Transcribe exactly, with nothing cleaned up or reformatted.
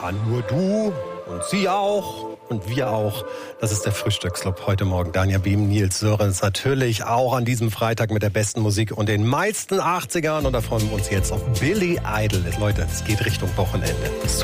Ja, nur du und sie auch und wir auch. Das ist der Frühstücksclub heute Morgen. Danja Behm, Nils Sörens natürlich auch an diesem Freitag mit der besten Musik und den meisten achtzigern. Und da freuen wir uns jetzt auf Billy Idol. Leute, es geht Richtung Wochenende.